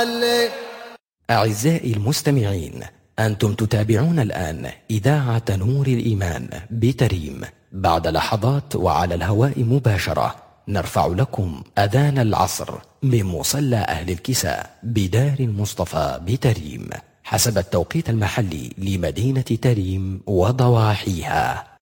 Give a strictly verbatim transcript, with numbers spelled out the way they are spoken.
صلي. أعزائي المستمعين، أنتم تتابعون الآن إذاعة نور الإيمان بتريم. بعد لحظات وعلى الهواء مباشرة نرفع لكم أذان العصر من مصلى أهل الكساء بدار المصطفى بتريم حسب التوقيت المحلي لمدينة تريم وضواحيها.